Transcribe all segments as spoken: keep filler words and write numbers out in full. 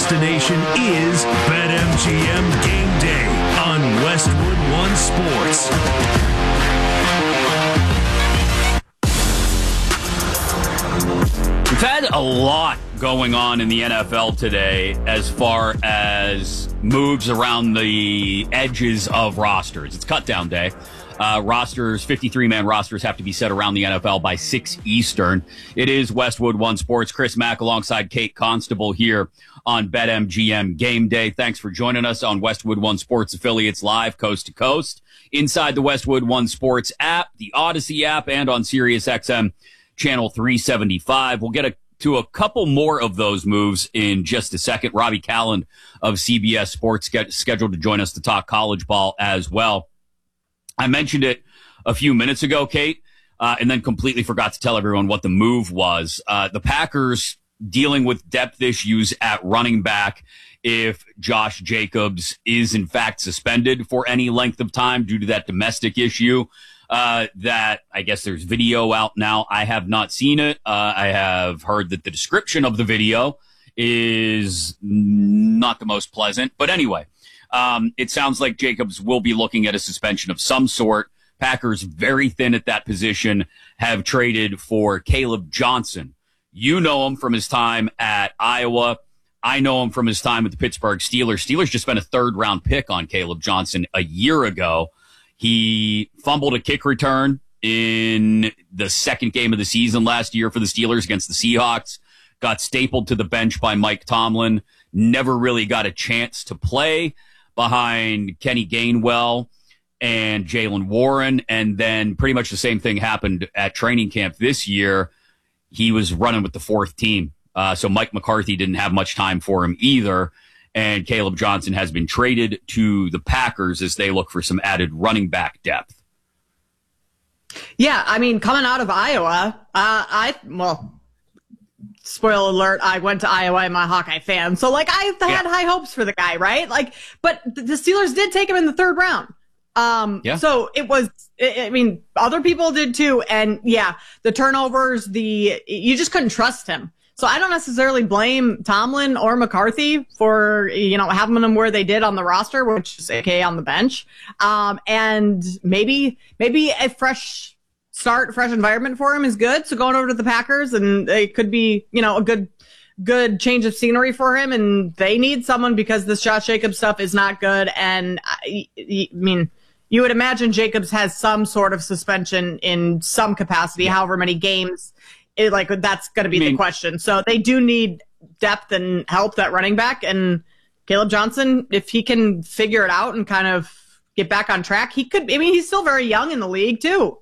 destination is BetMGM Game Day on Westwood One Sports. We've had a lot going on in the N F L today as far as moves around the edges of rosters. It's cut down day. Uh, rosters, fifty-three man rosters have to be set around the N F L by six Eastern. It is Westwood One Sports. Chris Mack alongside Kate Constable here on BetMGM Game Day. Thanks for joining us on Westwood One Sports affiliates live coast to coast inside the Westwood One Sports app, the Odyssey app, and on SiriusXM channel three seventy-five. We'll get a, to a couple more of those moves in just a second. Robbie Calland of C B S Sports get, scheduled to join us to talk college ball as well. I mentioned it a few minutes ago, Kate, uh, and then completely forgot to tell everyone what the move was. Uh, the Packers dealing with depth issues at running back if Josh Jacobs is in fact suspended for any length of time due to that domestic issue. Uh, that I guess there's video out now. I have not seen it. Uh, I have heard that the description of the video is not the most pleasant. But anyway, um, it sounds like Jacobs will be looking at a suspension of some sort. Packers very thin at that position, have traded for Caleb Johnson. You know him from his time at Iowa. I know him from his time with the Pittsburgh Steelers. Steelers just spent a third round pick on Caleb Johnson a year ago. He fumbled a kick return in the second game of the season last year for the Steelers against the Seahawks, got stapled to the bench by Mike Tomlin, never really got a chance to play behind Kenny Gainwell and Jaylen Warren. And then pretty much the same thing happened at training camp this year. He was running with the fourth team. Uh, so Mike McCarthy didn't have much time for him either. And Caleb Johnson has been traded to the Packers as they look for some added running back depth. Yeah, I mean, coming out of Iowa, uh, I, well, spoiler alert, I went to Iowa. I'm a Hawkeye fan. So, like, I had yeah. high hopes for the guy, right? Like, but the Steelers did take him in the third round. Um, yeah. So it was, I mean, other people did too. And yeah, the turnovers, the, you just couldn't trust him. So I don't necessarily blame Tomlin or McCarthy for, you know, having them where they did on the roster, which is A K A on the bench. Um, and maybe, maybe a fresh start, fresh environment for him is good. So going over to the Packers, and it could be, you know, a good, good change of scenery for him. And they need someone because this Josh Jacobs stuff is not good. And I, I mean, you would imagine Jacobs has some sort of suspension in some capacity, yeah. however many games. It, like, that's going to be I mean, the question. So they do need depth and help, that running back. And Caleb Johnson, if he can figure it out and kind of get back on track, he could. I mean, he's still very young in the league, too.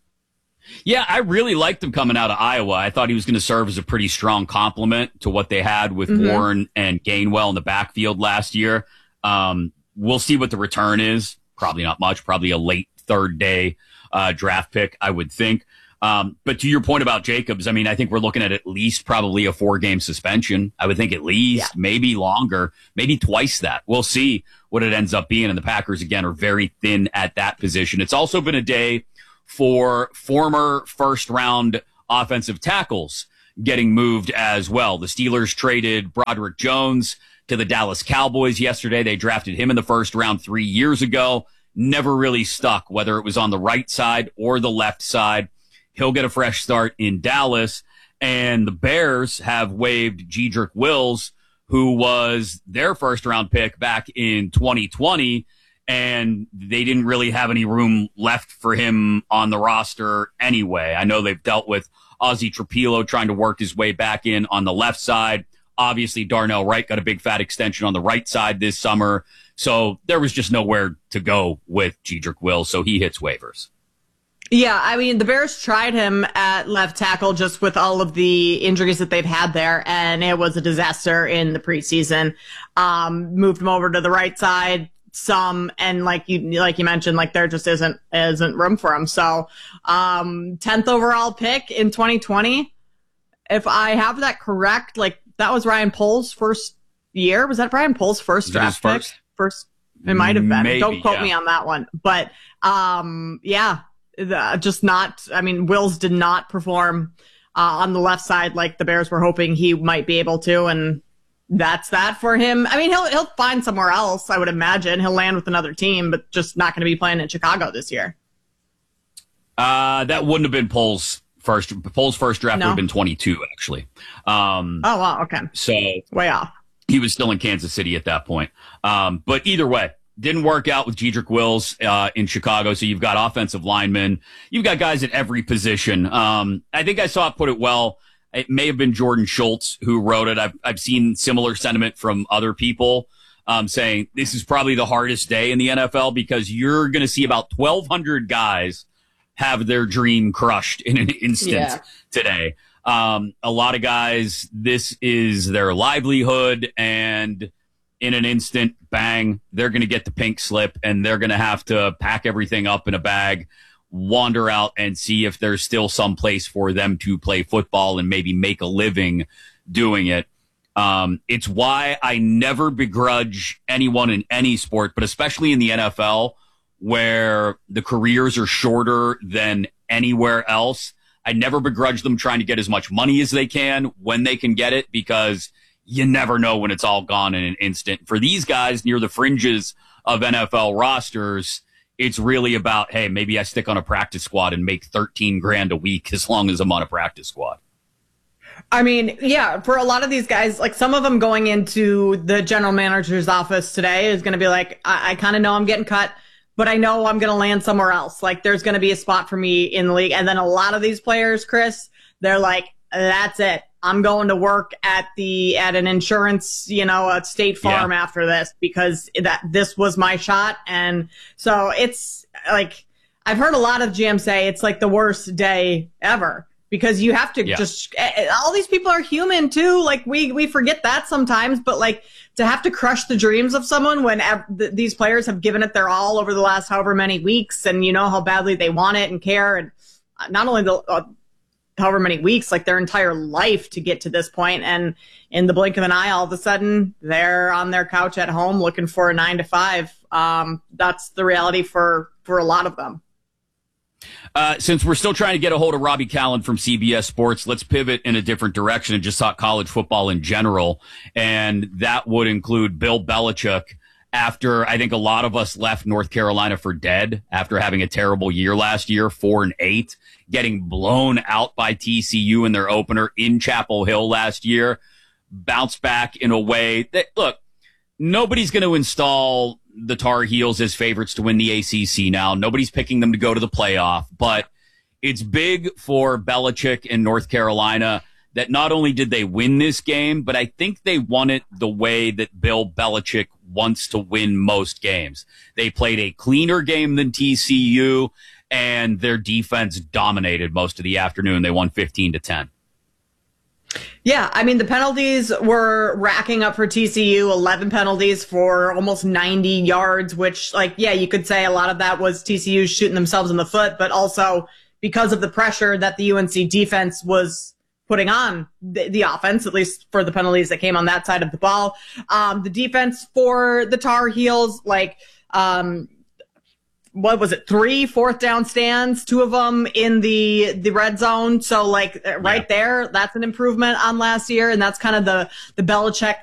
Yeah, I really liked him coming out of Iowa. I thought he was going to serve as a pretty strong complement to what they had with mm-hmm. Warren and Gainwell in the backfield last year. Um, we'll see what the return is. Probably not much. Probably a late third day uh, draft pick, I would think. Um, but to your point about Jacobs, I mean, I think we're looking at at least probably a four game suspension. I would think at least, yeah. maybe longer, maybe twice that. We'll see what it ends up being. And the Packers, again, are very thin at that position. It's also been a day for former first round offensive tackles getting moved as well. The Steelers traded Broderick Jones to the Dallas Cowboys yesterday. They drafted him in the first round three years ago. Never really stuck, whether it was on the right side or the left side. He'll get a fresh start in Dallas. And the Bears have waived Jedrick Wills, who was their first round pick back in twenty twenty. And they didn't really have any room left for him on the roster anyway. I know they've dealt with Ozzie Trapilo trying to work his way back in on the left side. Obviously, Darnell Wright got a big fat extension on the right side this summer. So there was just nowhere to go with Jedrick Wills. So he hits waivers. Yeah, I mean, the Bears tried him at left tackle just with all of the injuries that they've had there, and it was a disaster in the preseason. Um, moved him over to the right side some, and like you like you mentioned, like there just isn't isn't room for him. So, um, tenth overall pick in twenty twenty. If I have that correct, like that was Ryan Poles' first year. Was that Ryan Poles' first draft first? pick? First, it might have been. Maybe, Don't quote yeah. me on that one, but um, yeah. Uh, just not, I mean, Wills did not perform uh, on the left side like the Bears were hoping he might be able to. And that's that for him. I mean, he'll he'll find somewhere else, I would imagine. He'll land with another team, but just not going to be playing in Chicago this year. Uh, that wouldn't have been Poles' first. Poles' first draft no. would have been twenty-two, actually. Um, oh, wow. Okay. So way off. He was still in Kansas City at that point. Um, but either way, didn't work out with Jedrick Wills uh, in Chicago. So you've got offensive linemen. You've got guys at every position. Um, I think I saw it put it well. It may have been Jordan Schultz who wrote it. I've, I've seen similar sentiment from other people um, saying this is probably the hardest day in the N F L because you're going to see about twelve hundred guys have their dream crushed in an instant yeah. today. Um, a lot of guys, this is their livelihood, and in an instant, bang, they're going to get the pink slip, and they're going to have to pack everything up in a bag, wander out and see if there's still some place for them to play football and maybe make a living doing it. Um, it's why I never begrudge anyone in any sport, but especially in the N F L, where the careers are shorter than anywhere else. I never begrudge them trying to get as much money as they can when they can get it, because you never know when it's all gone in an instant. For these guys near the fringes of N F L rosters, it's really about, hey, maybe I stick on a practice squad and make thirteen grand a week as long as I'm on a practice squad. I mean, yeah, for a lot of these guys, like some of them going into the general manager's office today is going to be like, I, I kind of know I'm getting cut, but I know I'm going to land somewhere else. Like there's going to be a spot for me in the league. And then a lot of these players, Chris, they're like, that's it. I'm going to work at the, at an insurance, you know, a State Farm yeah. after this, because that this was my shot. And so it's like, I've heard a lot of G Ms say it's like the worst day ever, because you have to yeah. just, all these people are human too. Like we, we forget that sometimes, but like to have to crush the dreams of someone when ev- th- these players have given it their all over the last however many weeks, and you know how badly they want it and care. And not only the, uh, however many weeks, like their entire life to get to this point. And in the blink of an eye, all of a sudden they're on their couch at home looking for a nine to five. Um, that's the reality for, for a lot of them. Uh, since we're still trying to get a hold of Robbie Callan from C B S Sports, let's pivot in a different direction and just talk college football in general. And that would include Bill Belichick. After I think a lot of us left North Carolina for dead after having a terrible year last year, four and eight, getting blown out by T C U in their opener in Chapel Hill last year, bounced back in a way that, look, nobody's going to install the Tar Heels as favorites to win the A C C now. Nobody's picking them to go to the playoff, but it's big for Belichick in North Carolina that not only did they win this game, but I think they won it the way that Bill Belichick wants to win most games. They played a cleaner game than T C U, and their defense dominated most of the afternoon. They won fifteen to ten. Yeah, I mean, the penalties were racking up for T C U, eleven penalties for almost ninety yards, which, like, yeah, you could say a lot of that was T C U shooting themselves in the foot, but also because of the pressure that the U N C defense was putting on the, the offense, at least for the penalties that came on that side of the ball. Um, the defense for the Tar Heels, like, um, what was it? Three fourth down stands, two of them in the, the red zone. So like right yeah. there, that's an improvement on last year. And that's kind of the, the Belichick